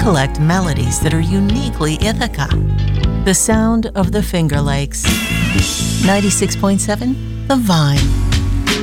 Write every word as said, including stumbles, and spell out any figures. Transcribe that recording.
collect melodies that are uniquely Ithaca. The sound of the Finger Lakes. ninety-six point seven The Vine.